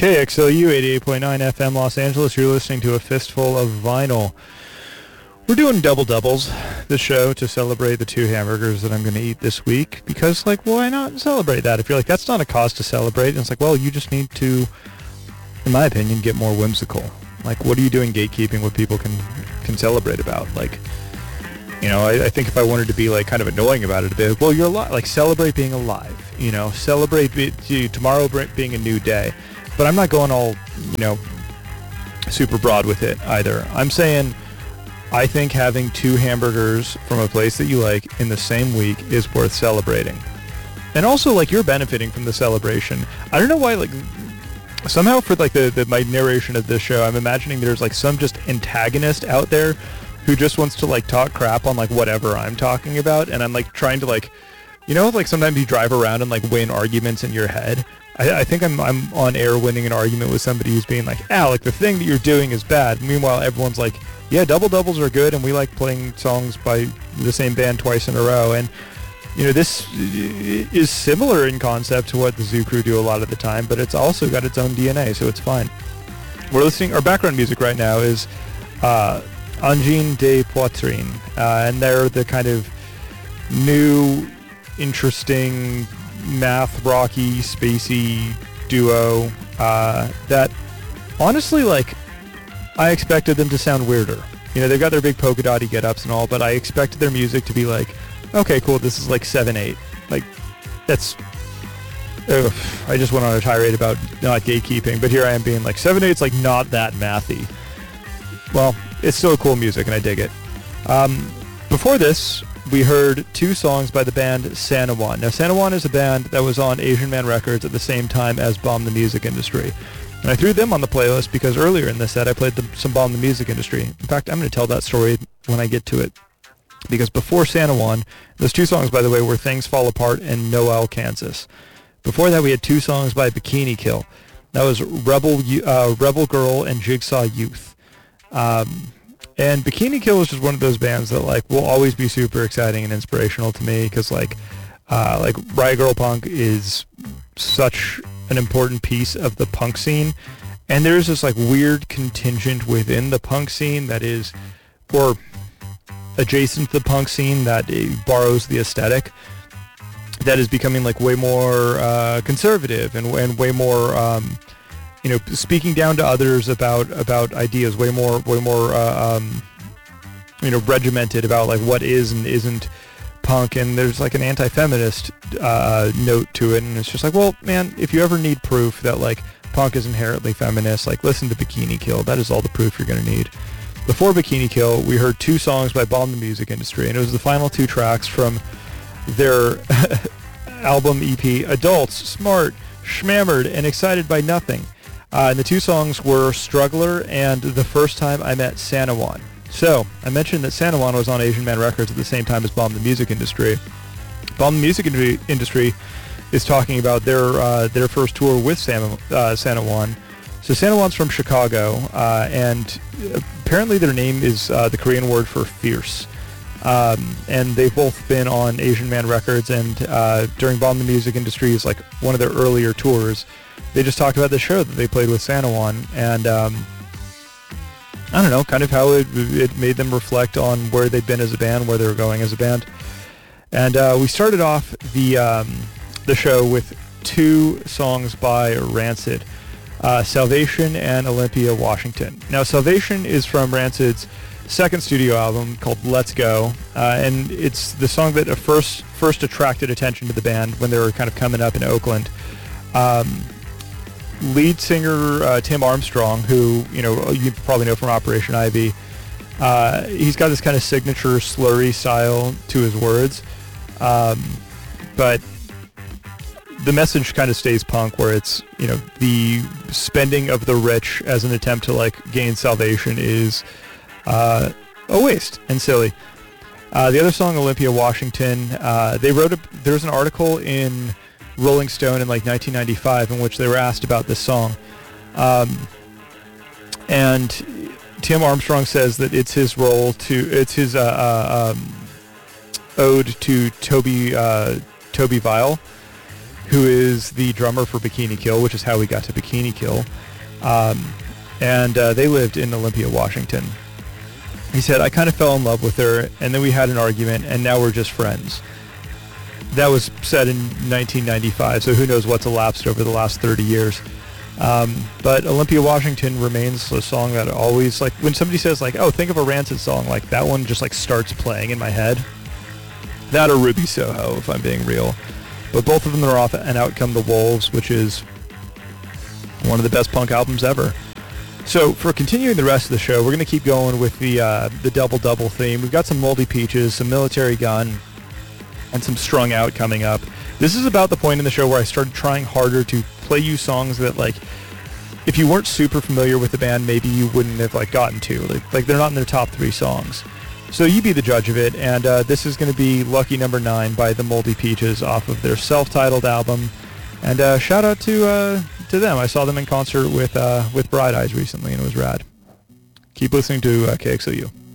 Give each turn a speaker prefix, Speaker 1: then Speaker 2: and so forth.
Speaker 1: KXLU 88.9 FM Los Angeles. You're listening to A Fistful of Vinyl. We're doing double doubles this show to celebrate the 2 hamburgers that I'm going to eat this week because, like, why not celebrate that? If you're like, that's not a cause to celebrate, and it's like, well, you just need to, in my opinion, get more whimsical. Like, what are you doing gatekeeping what people can celebrate about? Like, you know, I think if I wanted to be, like, kind of annoying about it a bit, well, you're alive. Like, celebrate being alive, you know, celebrate tomorrow being a new day. But I'm not going all, you know, super broad with it either. I'm saying I think having 2 hamburgers from a place that you like in the same week is worth celebrating. And also, like, you're benefiting from the celebration. I don't know why, like, somehow for, like, my narration of this show, I'm imagining there's, like, some just antagonist out there who just wants to, like, talk crap on, like, whatever I'm talking about. And I'm, like, trying to, like, you know, like, sometimes you drive around and, like, win arguments in your head. I think I'm on air winning an argument with somebody who's being like, Alec, the thing that you're doing is bad. Meanwhile, everyone's like, yeah, double doubles are good, and we like playing songs by the same band twice in a row. And, you know, this is similar in concept to what the Zoo Crew do a lot of the time, but it's also got its own DNA, so it's fine. We're listening, our background music right now is Angine de Poitrine, and they're the kind of new, interesting, math rocky spacey duo that honestly, like, I expected them to sound weirder. You know, they've got their big polka dotty get-ups and all, but I expected their music to be like, okay, cool, this is like 7/8. Like, that's I just went on a tirade about not gatekeeping, but here I am being like 7/8's like not that mathy. Well, it's still cool music and I dig it. Before this, we heard 2 songs by the band Sanawan. Now, Sanawan is a band that was on Asian Man Records at the same time as Bomb the Music Industry. And I threw them on the playlist because earlier in this set I played some Bomb the Music Industry. In fact, I'm going to tell that story when I get to it. Because before Sanawan, those 2 songs, by the way, were Things Fall Apart and Noel, Kansas. Before that, we had 2 songs by Bikini Kill. That was Rebel Girl and Jigsaw Youth. And Bikini Kill is just one of those bands that, like, will always be super exciting and inspirational to me because, like Riot Girl Punk is such an important piece of the punk scene, and there's this, like, weird contingent within the punk scene that is, or adjacent to the punk scene that borrows the aesthetic that is becoming, like, way more conservative and way more you know, speaking down to others about ideas, way more you know, regimented about, like, what is and isn't punk, and there's, like, an anti-feminist note to it, and it's just like, well, man, if you ever need proof that, like, punk is inherently feminist, like, listen to Bikini Kill. That is all the proof you're going to need. Before Bikini Kill, we heard 2 songs by Bomb the Music Industry, and it was the final 2 tracks from their album EP, Adults, Smart, Schmammered, and Excited by Nothing. And the 2 songs were Struggler and The First Time I Met Sanawan. So, I mentioned that Sanawan was on Asian Man Records at the same time as Bomb the Music Industry. Bomb the Music Industry is talking about their first tour with Sanawan. So Sanawan's from Chicago, and apparently their name is the Korean word for fierce. And they've both been on Asian Man Records, and during Bomb the Music Industry is, like, one of their earlier tours. They just talked about the show that they played with Sanawan, and I don't know, kind of how it made them reflect on where they'd been as a band, where they were going as a band. And we started off the show with 2 songs by Rancid, Salvation and Olympia, Washington. Now, Salvation is from Rancid's second studio album called Let's Go, and it's the song that first attracted attention to the band when they were kind of coming up in Oakland. Lead singer Tim Armstrong, who, you know, you probably know from Operation Ivy, he's got this kind of signature slurry style to his words, but the message kind of stays punk, where it's, you know, the spending of the rich as an attempt to, like, gain salvation is a waste and silly. The other song, Olympia, Washington, there's an article in Rolling Stone in, like, 1995 in which they were asked about this song, and Tim Armstrong says that it's his ode to Toby Vile, who is the drummer for Bikini Kill, which is how we got to Bikini Kill. And they lived in Olympia, Washington. He said, I kind of fell in love with her, and then we had an argument, and now we're just friends. That was said in 1995, so who knows what's elapsed over the last 30 years. But Olympia, Washington remains a song that always, like, when somebody says, like, oh, think of a Rancid song, like, that one just, like, starts playing in my head. That or Ruby Soho, if I'm being real. But both of them are off And Out Come the Wolves, which is one of the best punk albums ever. So for continuing the rest of the show, we're going to keep going with the double-double theme. We've got some Moldy Peaches, some Military Gun, and some Strung Out coming up. This is about the point in the show where I started trying harder to play you songs that, like, if you weren't super familiar with the band, maybe you wouldn't have, like, gotten to. Like they're not in their top 3 songs. So you be the judge of it, and this is going to be Lucky Number 9 by the Moldy Peaches off of their self-titled album. And shout out to them. I saw them in concert with Bright Eyes recently, and it was rad. Keep listening to KXOU.